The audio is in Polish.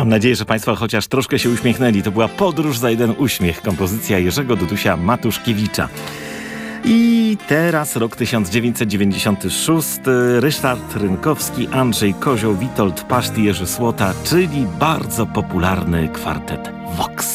Mam nadzieję, że Państwo chociaż troszkę się uśmiechnęli. To była Podróż za jeden uśmiech, kompozycja Jerzego Dudusia Matuszkiewicza. I teraz rok 1996, Ryszard Rynkowski, Andrzej Kozioł, Witold Paszt i Jerzy Słota, czyli bardzo popularny kwartet Vox.